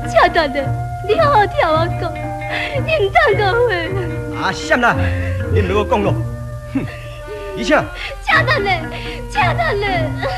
请等下，你好好听我讲，你唔通误会。 啊，闪啦！你唔要我讲咯，哼！而且， 请等下，请等下。